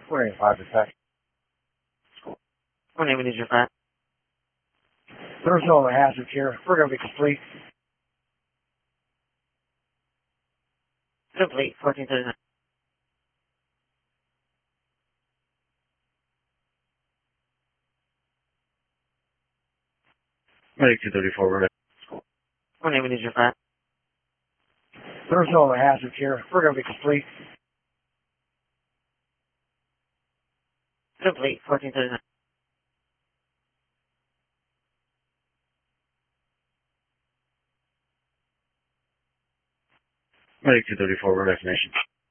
We're in 5 detect. What name is your friend? There's no hazard here. We're going to be complete. Complete, 1439. Medic 234, we're ready. What name is your friend? There's no hazard here. We're going to be complete. Complete, 1439. Medic 234, we're destination.